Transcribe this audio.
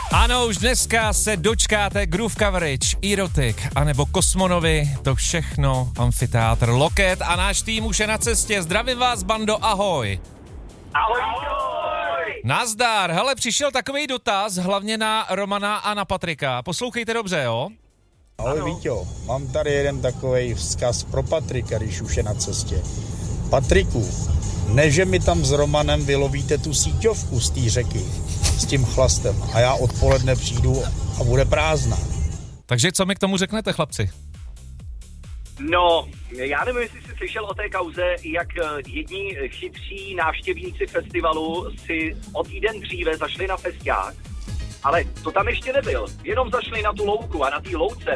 Ano, už dneska se dočkáte Groove Coverage, Erotic, anebo Kosmonovi, to všechno Amfiteátr Loket a náš tým už je na cestě. Zdravím vás, bando, ahoj. Ahoj, ahoj. Nazdar, hele, přišel takovej dotaz, hlavně na Romana a na Patrika. Poslouchejte dobře, jo? Ahoj Víťo, mám tady jeden takovej vzkaz pro Patrika, když už je na cestě. Patriku, ne, že mi tam s Romanem vylovíte tu síťovku z té řeky s tím chlastem a já odpoledne přijdu a bude prázdná. Takže co mi k tomu řeknete, chlapci? No, já nevím, jestli jsi slyšel o té kauze, jak jedni chytří návštěvníci festivalu si o týden dříve zašli na festiák, ale to tam ještě nebyl, jenom zašli na tu louku a na té louce